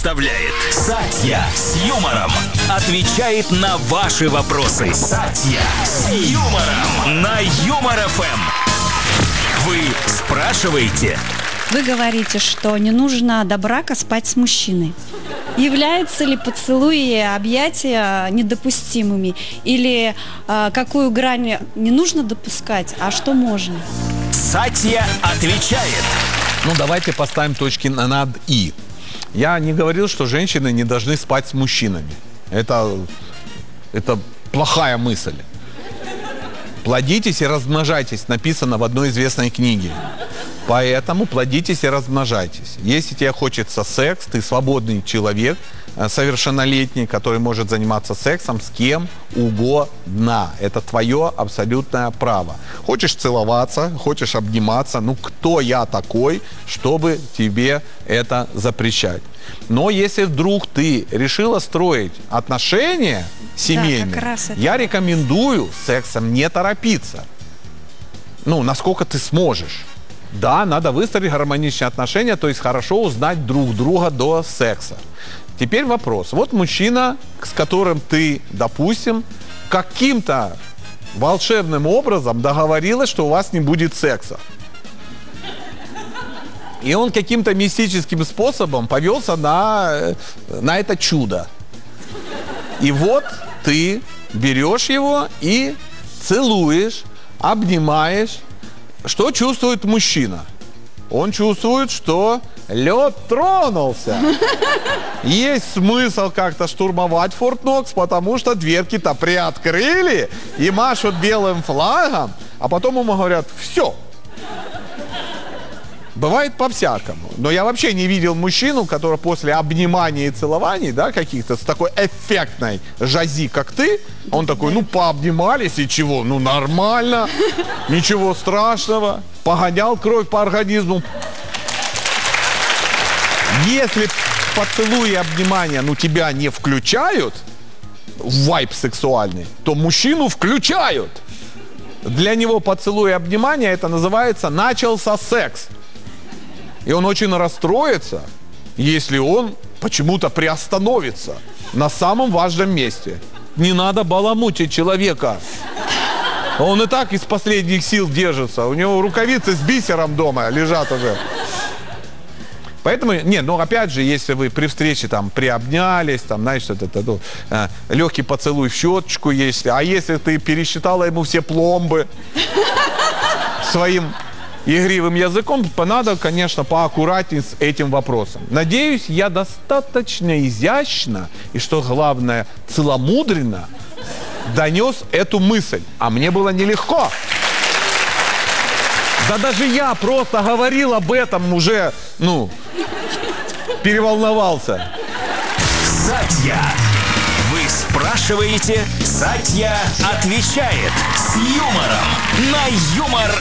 представляет Сатья с юмором. Отвечает на ваши вопросы. Сатья с юмором на Юмор ФМ. Вы спрашиваете. Вы говорите, что не нужно до брака спать с мужчиной. Являются ли поцелуи и объятия недопустимыми? Или какую грань не нужно допускать, а что можно? Сатья отвечает. Ну, давайте поставим точки над «и». Я не говорил, что женщины не должны спать с мужчинами. Это плохая мысль. Плодитесь и размножайтесь, написано в одной известной книге. Поэтому плодитесь и размножайтесь. Если тебе хочется секс, ты свободный человек, совершеннолетний, который может заниматься сексом с кем угодно. Это твое абсолютное право. Хочешь целоваться, хочешь обниматься, ну кто я такой, чтобы тебе это запрещать? Но если вдруг ты решила строить отношения семейные, я рекомендую с сексом не торопиться. Ну, насколько ты сможешь. Да, надо выстроить гармоничные отношения, то есть хорошо узнать друг друга до секса. Теперь вопрос. Вот мужчина, с которым ты, допустим, каким-то волшебным образом договорилась, что у вас не будет секса. И он каким-то мистическим способом повелся на это чудо. И вот ты берешь его и целуешь, обнимаешь. Что чувствует мужчина? Он чувствует, что лед тронулся. Есть смысл как-то штурмовать Форт Нокс, потому что дверки-то приоткрыли и машут белым флагом, а потом ему говорят: все. Бывает по-всякому. Но я вообще не видел мужчину, который после обниманий и целований, да, каких-то с такой эффектной жази, как ты, он такой: ну, пообнимались и чего? Ну, нормально, ничего страшного. Погонял кровь по организму. Если поцелуи и обнимания, ну, тебя не включают в вайб сексуальный, то мужчину включают. Для него поцелуи и обнимания — это называется «начался секс». И он очень расстроится, если он почему-то приостановится на самом важном месте. Не надо баламутить человека. Он и так из последних сил держится. У него рукавицы с бисером дома лежат уже. Поэтому, ну опять же, если вы при встрече там приобнялись, там, знаешь, легкий поцелуй в щеточку, а если ты пересчитала ему все пломбы своим игривым языком, надо, конечно, поаккуратнее с этим вопросом. Надеюсь, я достаточно изящно и, что главное, целомудренно донес эту мысль. А мне было нелегко. Да даже я просто говорил об этом уже, переволновался. Сатья. Вы спрашиваете, Сатья отвечает с юмором на Юмор